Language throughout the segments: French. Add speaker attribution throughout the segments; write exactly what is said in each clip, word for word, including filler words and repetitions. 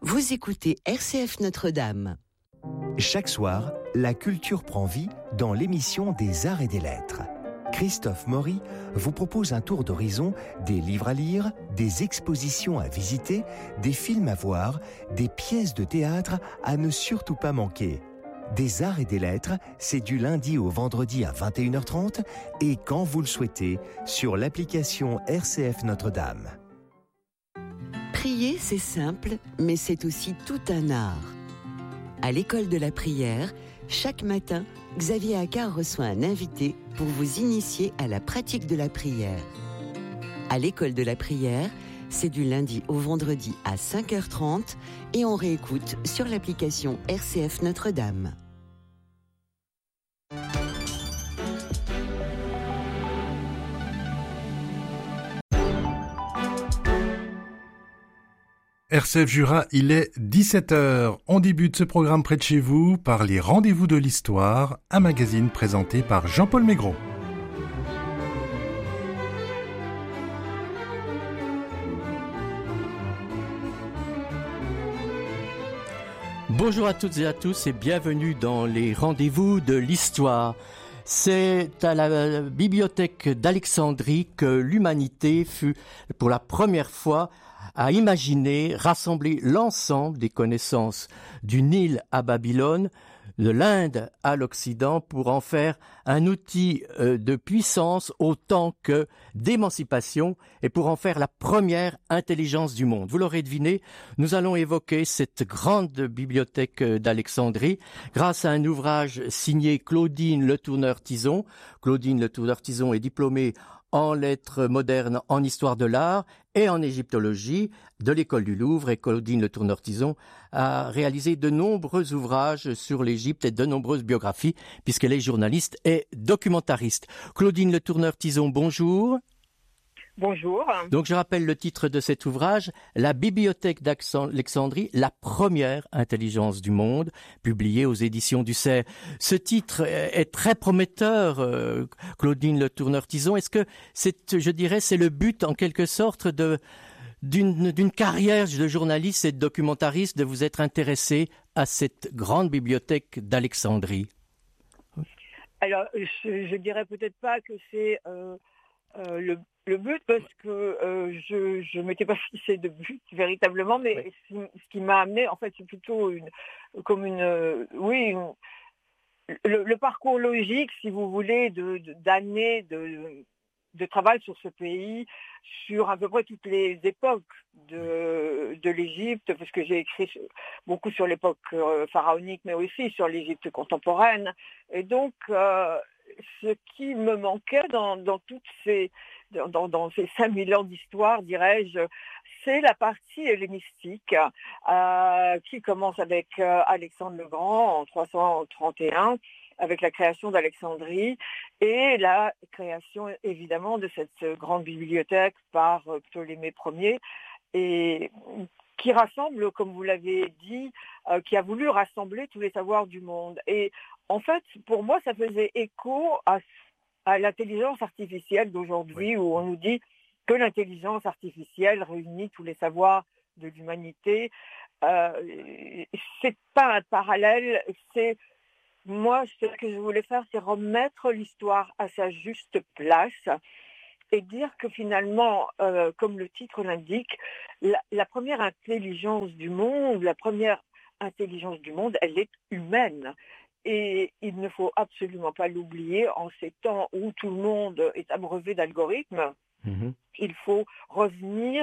Speaker 1: Vous écoutez R C F Notre-Dame.
Speaker 2: Chaque soir, la culture prend vie dans l'émission des Arts et des Lettres. Christophe Maury vous propose un tour d'horizon des livres à lire, des expositions à visiter, des films à voir, des pièces de théâtre à ne surtout pas manquer. Des Arts et des Lettres, c'est du lundi au vendredi à vingt et une heures trente et quand vous le souhaitez sur l'application R C F Notre-Dame.
Speaker 1: Prier, c'est simple, mais c'est aussi tout un art. À l'école de la prière, chaque matin, Xavier Accard reçoit un invité pour vous initier à la pratique de la prière. À l'école de la prière, c'est du lundi au vendredi à cinq heures trente et on réécoute sur l'application R C F Notre-Dame.
Speaker 3: R C F Jura, il est dix-sept heures. On débute ce programme près de chez vous par les Rendez-vous de l'Histoire, un magazine présenté par Jean-Paul Maigret.
Speaker 4: Bonjour à toutes et à tous et bienvenue dans les Rendez-vous de l'Histoire. C'est à la bibliothèque d'Alexandrie que l'humanité fut pour la première fois à imaginer rassembler l'ensemble des connaissances du Nil à Babylone, de l'Inde à l'Occident, pour en faire un outil de puissance autant que d'émancipation et pour en faire la première intelligence du monde. Vous l'aurez deviné, nous allons évoquer cette grande bibliothèque d'Alexandrie grâce à un ouvrage signé Claudine Le Tourneur-Tison. Claudine Le Tourneur-Tison est diplômée en lettres modernes, en histoire de l'art et en égyptologie de l'école du Louvre. Et Claudine Le Tourneur-Tison a réalisé de nombreux ouvrages sur l'Égypte et de nombreuses biographies, puisqu'elle est journaliste et documentariste. Claudine Le Tourneur-Tison, bonjour.
Speaker 5: Bonjour.
Speaker 4: Donc je rappelle le titre de cet ouvrage, La bibliothèque d'Alexandrie, la première intelligence du monde, publié aux éditions du C E R. Ce titre est très prometteur, euh, Claudine Le Tourneur-Tison. Est-ce que c'est, je dirais, c'est le but en quelque sorte de d'une, d'une carrière de journaliste et de documentariste de vous être intéressé à cette grande bibliothèque d'Alexandrie?
Speaker 5: Alors, je, je dirais peut-être pas que c'est euh, euh, le Le but, parce que euh, je ne m'étais pas fixé de but véritablement, mais oui. ce, ce qui m'a amené, en fait, c'est plutôt une, comme une, euh, oui, une, le, le parcours logique, si vous voulez, de, de, d'années de, de travail sur ce pays, sur à peu près toutes les époques de, de l'Égypte, parce que j'ai écrit beaucoup sur l'époque euh, pharaonique, mais aussi sur l'Égypte contemporaine. Et donc, euh, ce qui me manquait dans, dans toutes ces Dans, dans ces cinq mille ans d'histoire, dirais-je, c'est la partie hellénistique euh, qui commence avec euh, Alexandre le Grand en trois cent trente et un, avec la création d'Alexandrie et la création évidemment de cette grande bibliothèque par euh, Ptolémée Ier, et qui rassemble, comme vous l'avez dit, euh, qui a voulu rassembler tous les savoirs du monde. Et en fait, pour moi, ça faisait écho à à l'intelligence artificielle d'aujourd'hui, oui, où on nous dit que l'intelligence artificielle réunit tous les savoirs de l'humanité. Euh, c'est pas un parallèle, c'est moi ce que je voulais faire, c'est remettre l'histoire à sa juste place et dire que finalement, euh, comme le titre l'indique, la, la première intelligence du monde, la première intelligence du monde, elle est humaine. Et il ne faut absolument pas l'oublier en ces temps où tout le monde est abreuvé d'algorithmes. Mmh. Il faut revenir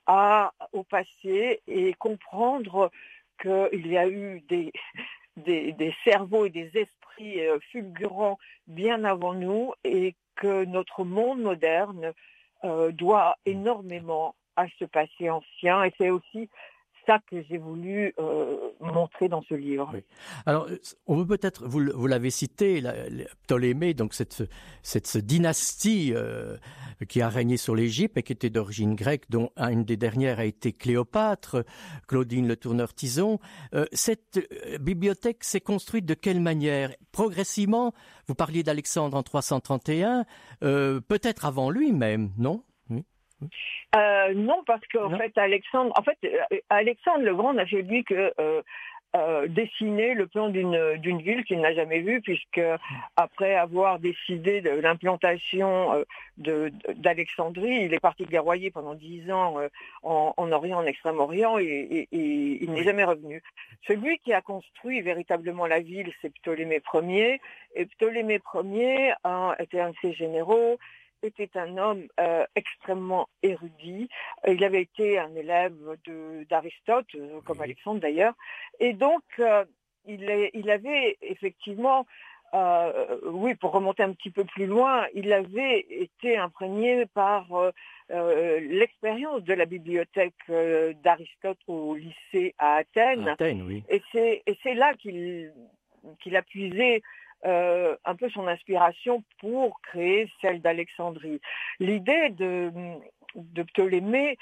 Speaker 5: à, au passé et comprendre qu'il y a eu des, des, des cerveaux et des esprits fulgurants bien avant nous et que notre monde moderne euh, doit énormément à ce passé ancien. Et c'est aussi ça que j'ai voulu euh, montrer dans ce livre.
Speaker 4: Oui. Alors, on veut peut-être, vous, vous l'avez cité, la, la, Ptolémée, donc cette, cette, cette dynastie euh, qui a régné sur l'Égypte et qui était d'origine grecque, dont une des dernières a été Cléopâtre, Claudine Le Tourneur-Tison. Euh, cette euh, bibliothèque s'est construite de quelle manière? Progressivement, vous parliez d'Alexandre en trois cent trente et un, euh, peut-être avant lui même, non? Oui.
Speaker 5: euh, Non, parce qu'en
Speaker 4: Non.
Speaker 5: fait, Alexandre, en fait, Alexandre le Grand n'a fait lui que euh, euh, dessiner le plan d'une d'une ville qu'il n'a jamais vue, puisque après avoir décidé de l'implantation euh, de, d'Alexandrie, il est parti guerroyer pendant dix ans euh, en, en Orient, en Extrême-Orient, et, et, et il n'est jamais revenu. Celui qui a construit véritablement la ville, c'est Ptolémée Ier, et Ptolémée Ier hein, était un de ses généraux, était un homme euh, extrêmement érudit. Il avait été un élève de, d'Aristote, euh, comme Alexandre d'ailleurs. Et donc, euh, il, est, il avait effectivement, euh, oui, pour remonter un petit peu plus loin, il avait été imprégné par euh, euh, l'expérience de la bibliothèque euh, d'Aristote au lycée à Athènes.
Speaker 4: À Athènes, oui.
Speaker 5: Et c'est, et c'est là qu'il, qu'il a puisé Euh, un peu son inspiration pour créer celle d'Alexandrie. L'idée de, de Ptolémée,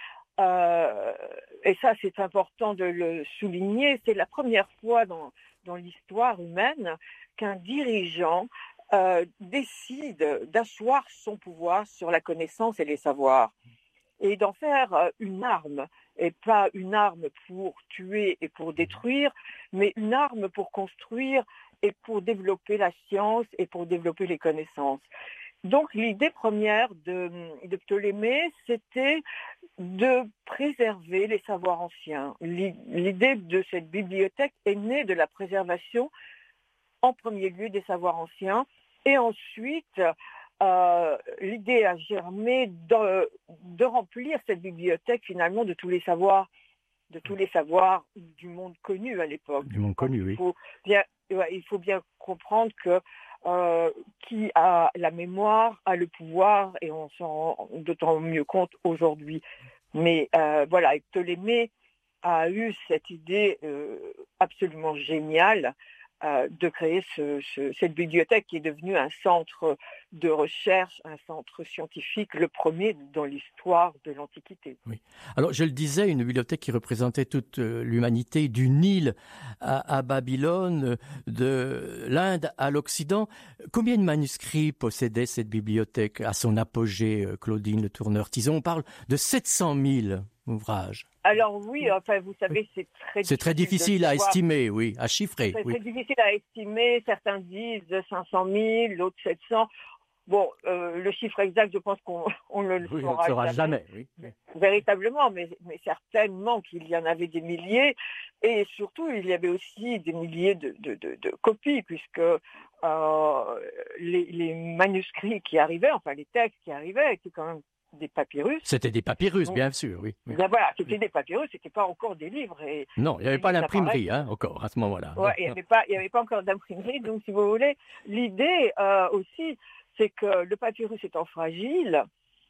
Speaker 5: euh, et ça c'est important de le souligner, c'est la première fois dans, dans l'histoire humaine qu'un dirigeant euh, décide d'asseoir son pouvoir sur la connaissance et les savoirs, et d'en faire une arme, et pas une arme pour tuer et pour détruire, mais une arme pour construire et pour développer la science et pour développer les connaissances. Donc l'idée première de, de Ptolémée, c'était de préserver les savoirs anciens. L'idée de cette bibliothèque est née de la préservation, en premier lieu, des savoirs anciens, et ensuite euh, l'idée a germé de, de remplir cette bibliothèque finalement de tous les savoirs, de tous les savoirs du monde connu à l'époque.
Speaker 4: Du monde connu, oui.
Speaker 5: Il faut bien, ouais, il faut bien comprendre que euh, qui a la mémoire a le pouvoir, et on s'en rend d'autant mieux compte aujourd'hui. Mais euh, voilà, et Ptolémée a eu cette idée euh, absolument géniale euh, de créer ce, ce, cette bibliothèque qui est devenue un centre de recherche, un centre scientifique, le premier dans l'histoire de l'Antiquité.
Speaker 4: Oui. Alors, je le disais, une bibliothèque qui représentait toute l'humanité, du Nil à, à Babylone, de l'Inde à l'Occident. Combien de manuscrits possédait cette bibliothèque à son apogée, Claudine Le Tourneur-Tison? On parle de sept cent mille ouvrages.
Speaker 5: Alors oui, enfin vous savez, c'est très
Speaker 4: c'est très difficile à estimer, oui, à chiffrer.
Speaker 5: C'est
Speaker 4: oui.
Speaker 5: très difficile à estimer. Certains disent cinq cent mille, d'autres sept cents. Bon, euh, le chiffre exact, je pense qu'on on ne le
Speaker 4: oui,
Speaker 5: saura,
Speaker 4: on ne saura
Speaker 5: jamais,
Speaker 4: jamais oui.
Speaker 5: Véritablement, mais, mais certainement qu'il y en avait des milliers. Et surtout, il y avait aussi des milliers de, de, de, de copies, puisque euh, les, les manuscrits qui arrivaient, enfin les textes qui arrivaient, étaient quand même des papyrus.
Speaker 4: C'était des papyrus, donc, bien sûr, oui. oui.
Speaker 5: Ben voilà, c'était oui. des papyrus, c'était pas encore des livres. Et
Speaker 4: non, il n'y avait pas d'imprimerie, hein, encore, à ce moment-là.
Speaker 5: Ouais, il n'y avait pas, il n'y avait pas encore d'imprimerie, donc si vous voulez, l'idée euh, aussi, c'est que le papyrus étant fragile,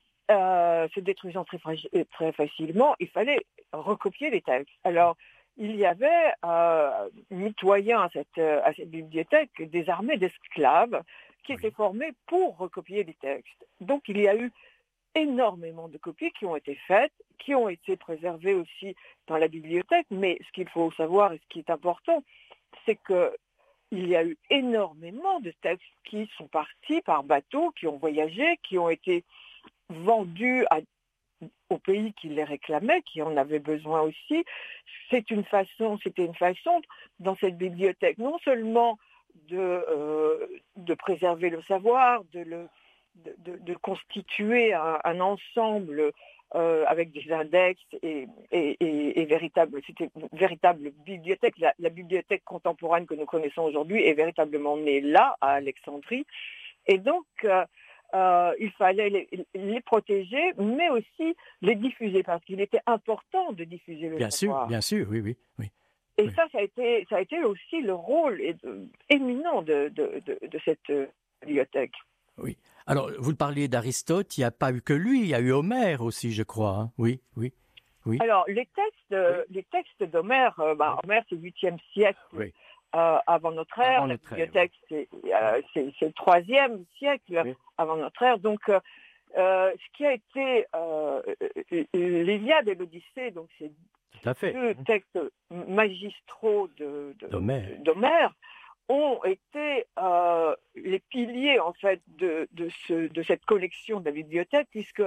Speaker 5: euh, se détruisant très, fragile, très facilement, il fallait recopier les textes. Alors, il y avait, euh, mitoyens à cette, à cette bibliothèque, des armées d'esclaves qui oui. étaient formés pour recopier les textes. Donc, il y a eu énormément de copies qui ont été faites, qui ont été préservées aussi dans la bibliothèque, mais ce qu'il faut savoir et ce qui est important, c'est que il y a eu énormément de textes qui sont partis par bateau, qui ont voyagé, qui ont été vendus à, aux pays qui les réclamaient, qui en avaient besoin aussi. C'est une façon, c'était une façon dans cette bibliothèque non seulement de, euh, de préserver le savoir, de le De, de, de constituer un, un ensemble euh, avec des index et, et, et, et véritable, c'était une véritable bibliothèque. La, la bibliothèque contemporaine que nous connaissons aujourd'hui est véritablement née là, à Alexandrie. Et donc, euh, euh, il fallait les, les protéger, mais aussi les diffuser, parce qu'il était important de diffuser le
Speaker 4: bien
Speaker 5: savoir.
Speaker 4: Bien sûr, bien sûr, oui, oui. oui.
Speaker 5: Et
Speaker 4: oui.
Speaker 5: ça, ça a, été, ça a été aussi le rôle éminent de, de, de, de cette bibliothèque.
Speaker 4: Oui. Alors, vous parliez d'Aristote, il n'y a pas eu que lui, il y a eu Homère aussi, je crois. Hein. Oui, oui, oui.
Speaker 5: Alors, les textes, oui. les textes d'Homère, euh, bah, oui. Homère, c'est le huitième siècle oui. euh, avant notre ère.
Speaker 4: Avant
Speaker 5: la
Speaker 4: notre
Speaker 5: bibliothèque,
Speaker 4: ère, oui.
Speaker 5: c'est, euh, c'est, c'est le troisième siècle oui. avant notre ère. Donc, euh, euh, ce qui a été euh, l'Iliade et l'Odyssée, donc c'est deux textes magistraux de, de,
Speaker 4: d'Homère.
Speaker 5: d'Homère, ont été euh, les piliers en fait de, de, ce, de cette collection de la bibliothèque, puisque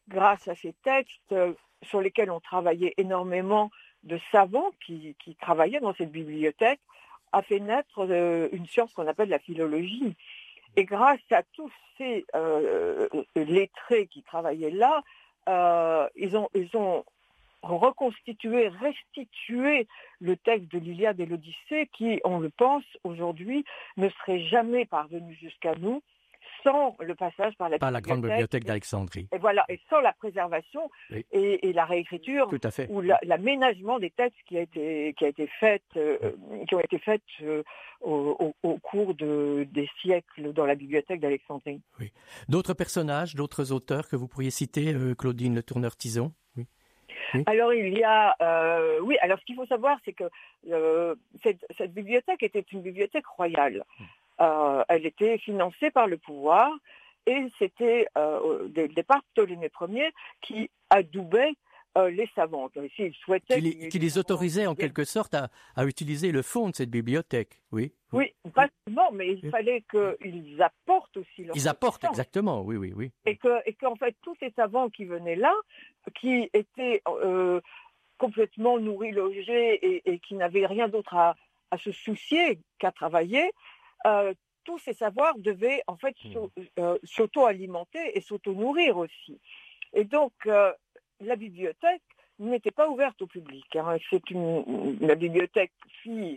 Speaker 5: grâce à ces textes euh, sur lesquels ont travaillé énormément de savants qui, qui travaillaient dans cette bibliothèque, a fait naître euh, une science qu'on appelle la philologie. Et grâce à tous ces euh, lettrés qui travaillaient là, euh, ils ont, ils ont reconstitué, restitué le texte de l'Iliade et l'Odyssée qui, on le pense aujourd'hui, ne serait jamais parvenu jusqu'à nous sans le passage par la,
Speaker 4: par la grande bibliothèque d'Alexandrie.
Speaker 5: Et voilà, et sans la préservation
Speaker 4: oui.
Speaker 5: et, et la réécriture
Speaker 4: Tout à fait.
Speaker 5: ou la, l'aménagement des textes qui a été qui a été fait, euh, qui ont été faites euh, au, au, au cours de, des siècles dans la bibliothèque d'Alexandrie.
Speaker 4: Oui. D'autres personnages, d'autres auteurs que vous pourriez citer, euh, Claudine Le Tourneur-Tison? Oui.
Speaker 5: Oui. Alors il y a, euh, oui. Alors ce qu'il faut savoir, c'est que euh, cette, cette bibliothèque était une bibliothèque royale. Mmh. Euh, elle était financée par le pouvoir et c'était euh, dès le départ Ptolémée Ier qui adoubait euh, les savants. Ici, il souhaitait
Speaker 4: qui les, qui les autorisait en quelque sorte à, à utiliser le fonds de cette bibliothèque. Oui,
Speaker 5: oui, oui pas seulement, mais il oui. fallait qu'ils apportent aussi leur
Speaker 4: Ils apportent, exactement, oui, oui, oui.
Speaker 5: Et que, et qu'en fait, tous ces savants qui venaient là, qui étaient euh, complètement nourris, logés et, et qui n'avaient rien d'autre à, à se soucier qu'à travailler, Euh, tous ces savoirs devaient en fait mmh. euh, s'auto-alimenter et s'auto-nourrir aussi. Et donc, euh, la bibliothèque n'était pas ouverte au public. Hein. C'est une, la bibliothèque fille,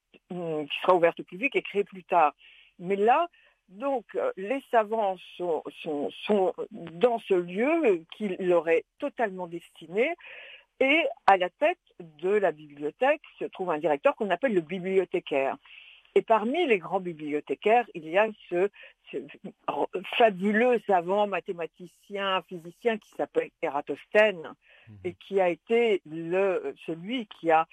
Speaker 5: qui sera ouverte au public et créée plus tard. Mais là, donc, les savants sont, sont, sont dans ce lieu qui leur est totalement destiné. Et à la tête de la bibliothèque se trouve un directeur qu'on appelle le bibliothécaire. Et parmi les grands bibliothécaires, il y a ce, ce fabuleux savant mathématicien, physicien qui s'appelle Ératosthène mmh. et qui a été le, celui qui a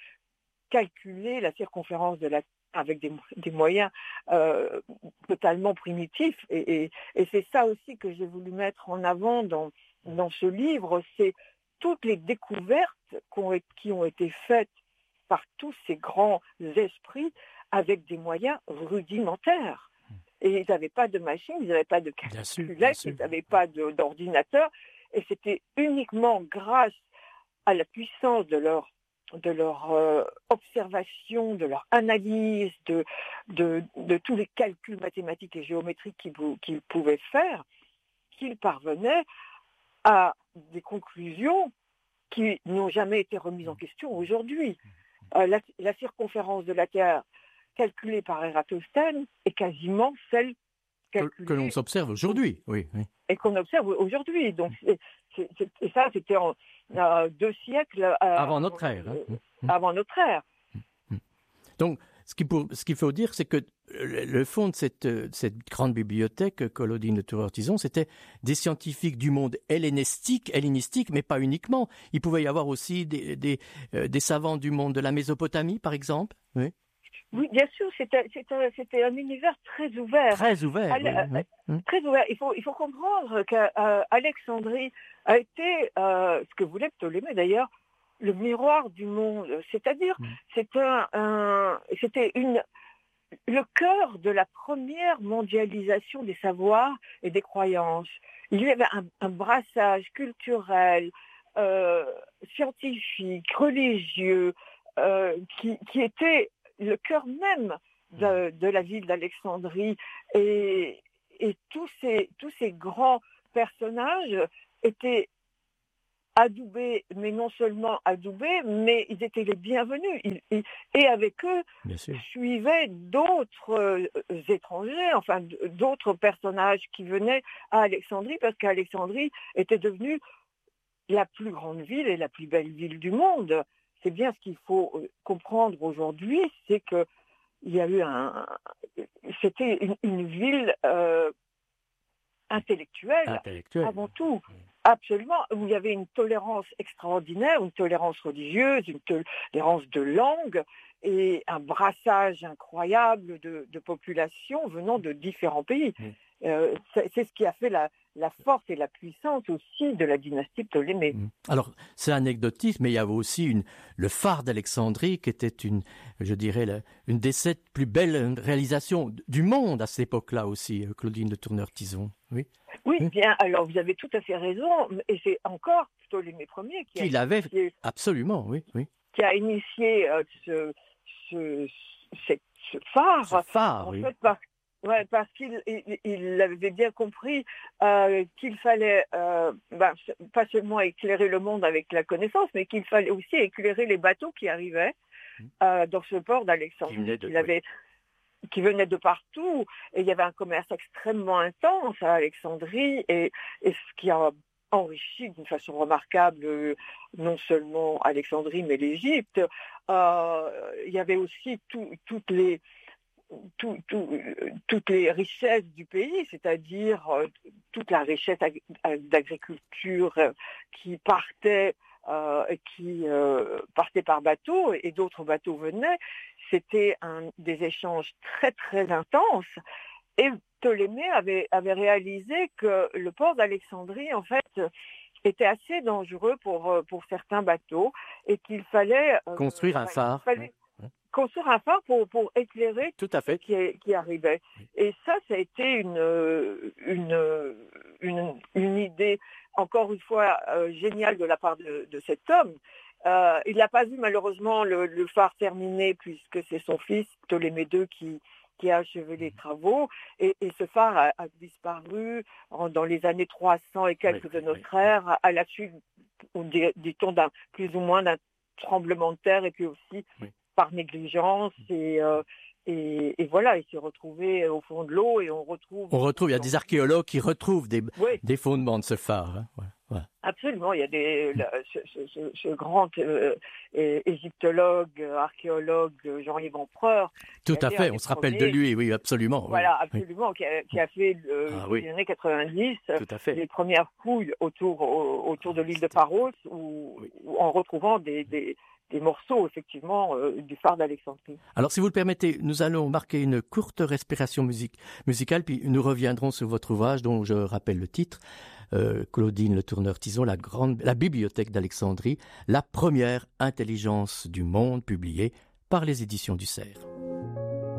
Speaker 5: calculé la circonférence de la Terre avec des, des moyens euh, totalement primitifs. Et, et, et c'est ça aussi que j'ai voulu mettre en avant dans, dans ce livre, c'est toutes les découvertes qui ont été faites par tous ces grands esprits avec des moyens rudimentaires. Et ils n'avaient pas de machine, ils n'avaient pas de calculette, ils n'avaient pas de, d'ordinateur. Et c'était uniquement grâce à la puissance de leur, de leur euh, observation, de leur analyse, de, de, de tous les calculs mathématiques et géométriques qu'ils, qu'ils pouvaient faire, qu'ils parvenaient à des conclusions qui n'ont jamais été remises en question aujourd'hui. Euh, la, la circonférence de la Terre calculée par Ératosthène est quasiment celle calculée...
Speaker 4: Que, que l'on observe aujourd'hui, oui, oui.
Speaker 5: Et qu'on observe aujourd'hui. Donc, c'est, c'est, c'est, et ça, c'était en euh, deux siècles... Euh,
Speaker 4: avant notre ère.
Speaker 5: Euh,
Speaker 4: hein.
Speaker 5: Avant notre ère.
Speaker 4: Donc, ce qu'il, pour, ce qu'il faut dire, c'est que le fond de cette, cette grande bibliothèque, Claudine Le Tourneur-Tison, c'était des scientifiques du monde hellénistique, hellénistique, mais pas uniquement. Il pouvait y avoir aussi des, des, euh, des savants du monde de la Mésopotamie, par exemple. Oui.
Speaker 5: Oui, bien sûr, c'était, c'était, c'était un univers très ouvert.
Speaker 4: Très ouvert,
Speaker 5: Al-
Speaker 4: oui, oui, oui.
Speaker 5: Très ouvert. Il faut, il faut comprendre qu'Alexandrie a été, euh, ce que voulait Ptolémée d'ailleurs, le miroir du monde. C'est-à-dire, mmh. c'est un, un, c'était une, le cœur de la première mondialisation des savoirs et des croyances. Il y avait un, un brassage culturel, euh, scientifique, religieux, euh, qui, qui était le cœur même de, de la ville d'Alexandrie. Et, et tous ces, tous ces grands personnages étaient adoubés, mais non seulement adoubés, mais ils étaient les bienvenus. Ils, ils, et avec eux, suivaient d'autres euh, étrangers, enfin d'autres personnages qui venaient à Alexandrie, parce qu'Alexandrie était devenue la plus grande ville et la plus belle ville du monde. C'est bien ce qu'il faut comprendre aujourd'hui, c'est que il y a eu un, c'était une, une ville euh, intellectuelle,
Speaker 4: intellectuelle
Speaker 5: avant tout, absolument, où il y avait une tolérance extraordinaire, une tolérance religieuse, une tolérance de langue et un brassage incroyable de, de populations venant de différents pays.
Speaker 4: Oui.
Speaker 5: euh, c'est, c'est ce qui a fait la, la force et la puissance aussi de la dynastie Ptolémée.
Speaker 4: Alors, c'est anecdotique, mais il y avait aussi une, le phare d'Alexandrie qui était une, je dirais, la, une des sept plus belles réalisations du monde à cette époque-là aussi, Claudine de Tourneur-Tison. Oui.
Speaker 5: Oui, bien, alors vous avez tout à fait raison, et c'est encore Ptolémée Ier qui,
Speaker 4: qui
Speaker 5: a
Speaker 4: l'avait,
Speaker 5: initié,
Speaker 4: absolument, oui, oui.
Speaker 5: qui a initié euh, ce, ce, ce, ce phare,
Speaker 4: ce phare
Speaker 5: en
Speaker 4: oui.
Speaker 5: fait, parce, ouais, parce qu'il il, il avait bien compris euh, qu'il fallait euh, ben, pas seulement éclairer le monde avec la connaissance, mais qu'il fallait aussi éclairer les bateaux qui arrivaient euh, dans ce port d'Alexandrie. Qui, avait, oui. qui venaient de partout, et il y avait un commerce extrêmement intense à Alexandrie, et, et ce qui a enrichi d'une façon remarquable euh, non seulement Alexandrie, mais l'Égypte. Euh, il y avait aussi tout, toutes les Tout, tout, toutes les richesses du pays, c'est-à-dire euh, toute la richesse ag- d'agriculture euh, qui partait, euh, qui euh, partait par bateau, et d'autres bateaux venaient. C'était un, des échanges très très intenses. Et Ptolémée avait, avait réalisé que le port d'Alexandrie, en fait, était assez dangereux pour, pour certains bateaux, et qu'il fallait euh,
Speaker 4: construire un phare.
Speaker 5: Fallait, construire un phare pour, pour éclairer
Speaker 4: tout à fait
Speaker 5: qui, qui arrivait. Et ça, ça a été une, une, une, une idée, encore une fois, euh, géniale de la part de, de cet homme. Euh, il n'a pas vu malheureusement le, le phare terminé, puisque c'est son fils, Ptolémée deux, qui, qui a achevé les travaux. Et, et ce phare a, a disparu en, dans les années trois cents et quelques oui, de notre oui, ère, oui. à la suite, dit-on, d'un, plus ou moins d'un tremblement de terre, et puis aussi oui. par négligence, et, euh, et, et voilà, il s'est retrouvé au fond de l'eau, et on retrouve...
Speaker 4: On retrouve, il y a des archéologues qui retrouvent des, oui. des fondements de ce phare. Hein. Ouais, ouais.
Speaker 5: Absolument, il y a des, là, ce, ce, ce, ce grand euh, égyptologue, archéologue, Jean-Yves Empereur.
Speaker 4: Tout à fait, on se rappelle de lui, oui, absolument.
Speaker 5: Voilà,
Speaker 4: oui.
Speaker 5: absolument, oui. Qui, a, qui a fait euh,
Speaker 4: ah,
Speaker 5: dans
Speaker 4: oui.
Speaker 5: les années quatre-vingt-dix
Speaker 4: Tout à fait.
Speaker 5: les premières fouilles autour, autour de l'île de Paros, où, oui. où, en retrouvant des... des des morceaux, effectivement, euh, du phare d'Alexandrie.
Speaker 4: Alors, si vous le permettez, nous allons marquer une courte respiration musique, musicale, puis nous reviendrons sur votre ouvrage, dont je rappelle le titre, euh, Claudine Le Tourneur-Tison, la, grande, la bibliothèque d'Alexandrie, la première intelligence du monde, publiée par les éditions du Cerf.